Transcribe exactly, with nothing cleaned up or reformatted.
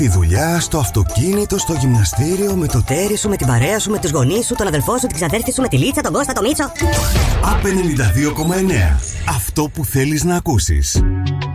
Τη δουλειά, στο αυτοκίνητο, στο γυμναστήριο, με το τέρι σου, με την παρέα σου, με τους γονείς σου, τον αδελφό σου, την ξαδέρφη σου, με τη Λίτσα, τον Κώστα, τον Μίτσο. Απ' ενενήντα δύο κόμμα εννέα. Αυτό που θέλεις να ακούσεις.